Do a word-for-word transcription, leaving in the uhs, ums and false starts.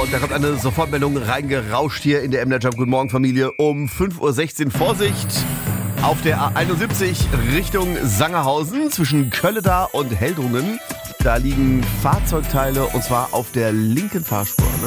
Und da kommt eine Sofortmeldung reingerauscht hier in der M-Net Jump. Guten Morgen, Familie. Um fünf Uhr sechzehn Vorsicht auf der A einundsiebzig Richtung Sangerhausen zwischen Kölleda und Heldrungen. Da liegen Fahrzeugteile und zwar auf der linken Fahrspur. Ne?